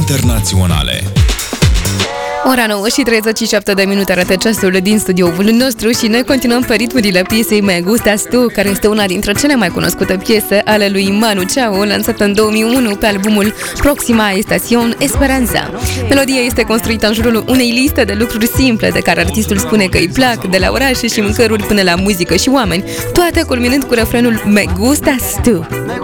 internaționale. Ora 9 și 37 de minute arată ceasul din studioul nostru și noi continuăm pe ritmurile piesei Me Gustas Tu, care este una dintre cele mai cunoscute piese ale lui Manu Chao, lansată în 2001 pe albumul Proxima Estación Esperanza. Melodia este construită în jurul unei liste de lucruri simple de care artistul spune că îi plac, de la orașe și mâncăruri până la muzică și oameni, toate culminând cu refrenul Me Gustas Tu.